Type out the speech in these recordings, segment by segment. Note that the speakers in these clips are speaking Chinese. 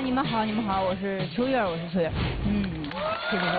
你们好，你们好，我是秋月，我是秋月。谢谢。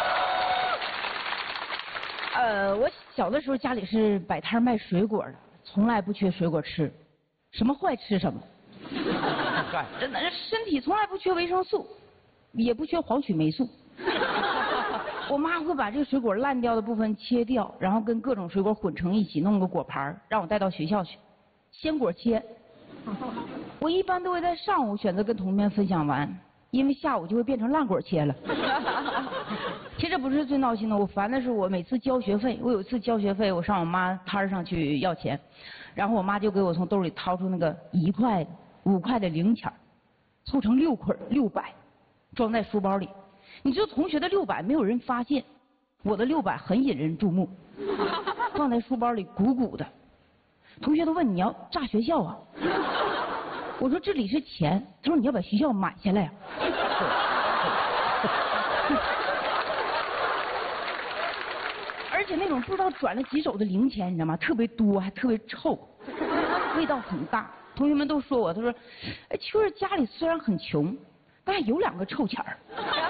我小的时候家里是摆摊卖水果的，从来不缺水果吃，什么坏吃什么。真的，身体从来不缺维生素，也不缺黄曲霉素。我妈会把这个水果烂掉的部分切掉，然后跟各种水果混成一起，弄个果盘，让我带到学校去，鲜果切。我一般都会在上午选择跟同学们分享完，因为下午就会变成烂果切了。其实这不是最闹心的，我烦的是我每次交学费，我有一次交学费，我上我妈摊上去要钱，然后我妈就给我从兜里掏出那个1块、5块的零钱，凑成6捆600，装在书包里。你知道同学的600没有人发现，我的600很引人注目，放在书包里鼓鼓的。同学都问你要炸学校啊？我说这里是钱，他说你要把学校买下来呀。而且那种不知道转了几手的零钱，你知道吗？特别多，还特别臭，味道很大。同学们都说我，他说，哎，秋儿家里虽然很穷，但有2个臭钱儿。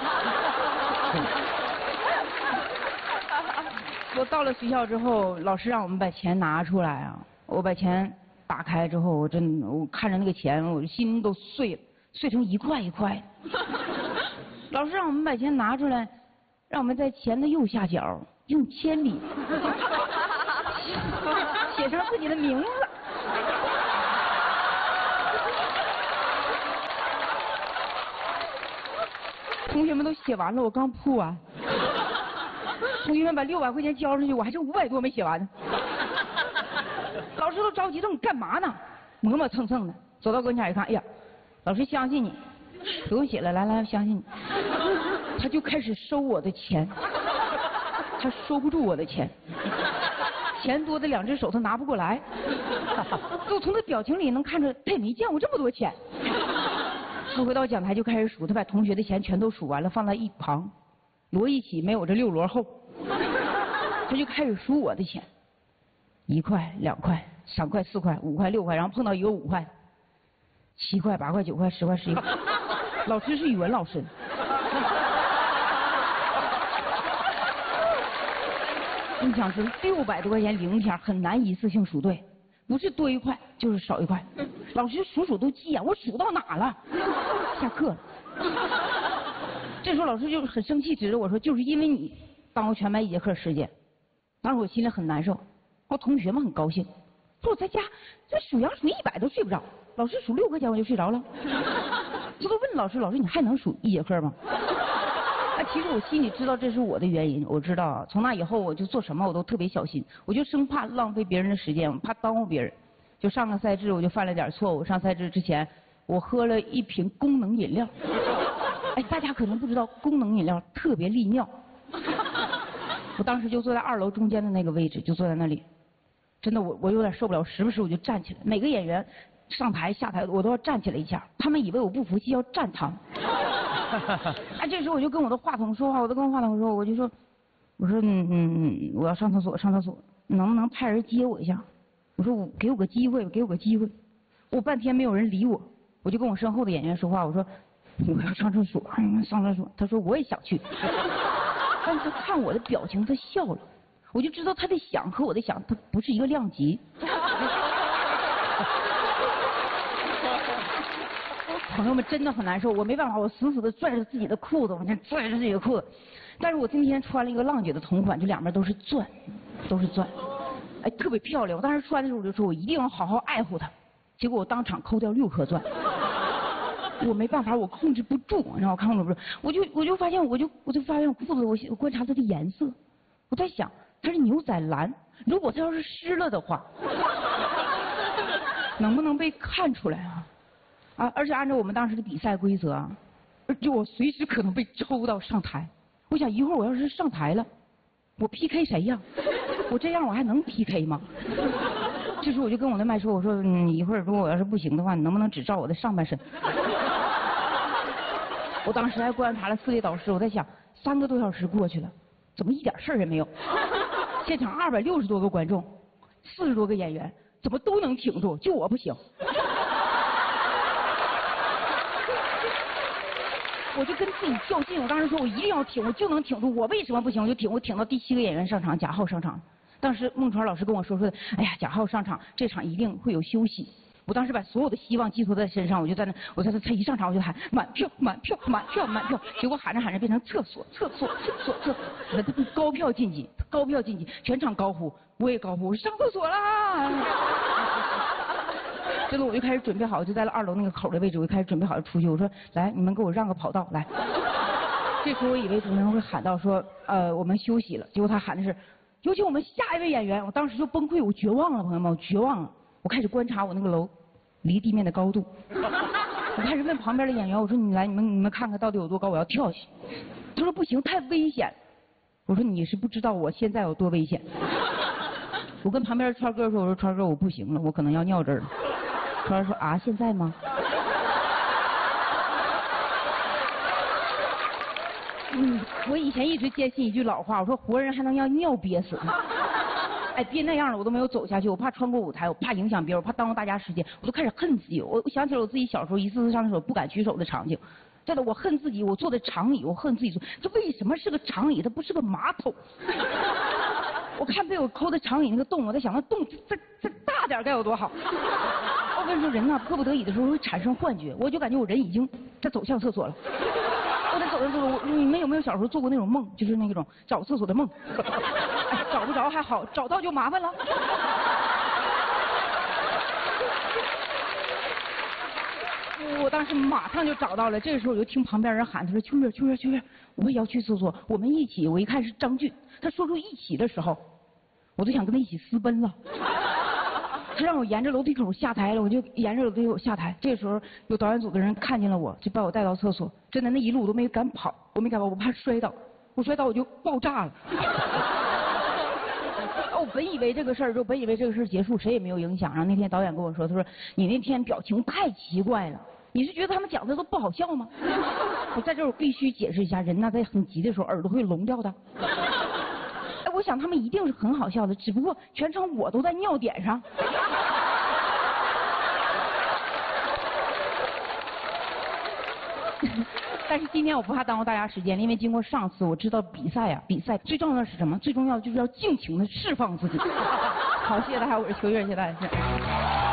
我到了学校之后，老师让我们把钱拿出来啊。我把钱打开之后，我看着那个钱，我心都碎了，碎成1块1块。老师让我们把钱拿出来，让我们在钱的右下角用铅笔写上自己的名字。同学们都写完了，我刚铺完。同学们把600块钱交上去，我还剩500多没写完呢。老师都着急，说你干嘛呢？磨磨蹭蹭的，走到跟前一看，哎呀，老师相信你，不用写了，来，我相信你。他就开始收我的钱，他收不住我的钱，钱多的2只手他拿不过来。就从他表情里能看出他也没见过这么多钱。他回到讲台就开始数，他把同学的钱全都数完了，放在一旁，摞一起没有这6摞厚。他就开始数我的钱，1块、2块、3块、4块、5块、6块，然后碰到一个5块、7块、8块、9块、10块、11块。老师是语文老师。你想知道600多块钱零钱很难一次性数对，不是多1块就是少1块。老师数都急眼，我数到哪了？下课了。这时候老师就很生气，指着我说：“就是因为你耽误全班1节课时间。”当时我心里很难受，我同学们很高兴，说我在家这数羊数100都睡不着，老师数6块钱我就睡着了。他都问老师：“老师，你还能数1节课吗？”其实我心里知道这是我的原因，我知道从那以后我就做什么我都特别小心，我就生怕浪费别人的时间，我怕耽误别人。就上个赛制我就犯了点错误，上赛制之前我喝了1瓶功能饮料。哎，大家可能不知道，功能饮料特别利尿。我当时就坐在2楼中间的那个位置，就坐在那里，真的我有点受不了，时不时我就站起来。每个演员上台下台我都要站起来一下，他们以为我不服气要站堂。哎，这时候我就跟我的话筒说话，我都跟话筒说，我说我要上厕所，能不能派人接我一下？我说给我个机会。我半天没有人理我，我就跟我身后的演员说话，我说我要上厕所，上厕所。他说我也想去，但是他看我的表情，他笑了，我就知道他的想和我的想，他不是一个量级。朋友们真的很难受，我没办法，我死死的攥着自己的裤子，我这攥着自己的裤子。但是我今天穿了一个浪姐的同款，就2边都是钻，哎，特别漂亮。我当时穿的时候我就说，我一定要好好爱护它。结果我当场抠掉6颗钻，我没办法，我控制不住，然后我控制不住，我就发现，我就发现裤子，我观察它的颜色，我在想它是牛仔蓝，如果它要是湿了的话，能不能被看出来啊？而且按照我们当时的比赛规则啊，就我随时可能被抽到上台。我想一会儿我要是上台了，我 PK 谁呀？我这样我还能 PK 吗？这时候我就跟我的麦说，我说一会儿如果我要是不行的话，你能不能只照我的上半身？我当时还观察了4位导师，我在想3个多小时过去了，怎么一点事儿也没有？现场260多个观众，40多个演员，怎么都能挺住，就我不行。 我就跟自己较劲，我当时说我一定要挺，我就能挺住，我为什么不行？我就挺，我挺到第7个演员上场，贾浩上场。当时孟川老师跟我说，哎呀，贾浩上场，这场一定会有休息。我当时把所有的希望寄托在身上，我就在那，他一上场我就喊满票满票满票满票，结果喊着喊着变成厕所厕所厕所厕所，他高票晋级，高票晋级，全场高呼，我也高呼，我上厕所啦！这个我就开始准备好，就在了2楼那个口的位置，我就开始准备好出去，我说来，你们给我让个跑道来。这时候我以为主持人会喊到说我们休息了，结果他喊的是有请我们下一位演员，我当时就崩溃，我绝望了，朋友们，我绝望了。我开始观察我那个楼离地面的高度，我开始问旁边的演员，我说你来，你们看看到底有多高，我要跳下去。他说不行，太危险。我说你是不知道我现在有多危险。我跟旁边的川哥说，我说川哥我不行了，我可能要尿这儿了。川哥说啊，现在吗？我以前一直坚信一句老话，我说活人还能让尿憋死呢。哎，憋那样了，我都没有走下去，我怕穿过舞台，我怕影响别人，我怕耽误大家时间，我都开始恨自己。我想起了我自己小时候一次次上厕所不敢举手的场景，真的，我恨自己，我坐的长椅，我恨自己坐，这为什么是个长椅，它不是个马桶？我看被我抠的长椅那个洞，我在想那洞再大点该有多好。我跟你说，人呐，迫不得已的时候会产生幻觉，我就感觉我人已经在走向厕所了。我在走上厕所，你们有没有小时候做过那种梦，就是那种找厕所的梦？哎，找不着还好，找到就麻烦了。我当时马上就找到了，这个时候我就听旁边人喊，他说：“秋月，秋月，秋月，我也要去厕所，我们一起。”我一看是张俊，他说出一起的时候，我都想跟他一起私奔了。他让我沿着楼梯口下台了，我就沿着楼梯口下台。这个时候有导演组的人看见了我，就把我带到厕所。真的那一路我都没敢跑，我没敢跑，我怕摔倒，我摔倒我就爆炸了。我本以为这个事儿结束，谁也没有影响。然后那天导演跟我说，他说你那天表情太奇怪了，你是觉得他们讲的都不好笑吗？我在这儿我必须解释一下，人呐在很急的时候耳朵会聋掉的。哎，我想他们一定是很好笑的，只不过全程我都在尿点上。但是今天我不怕耽误大家时间，因为经过上次我知道比赛最重要的是什么？最重要的就是要尽情的释放自己。好，谢谢大家，我是秋月，谢谢大家。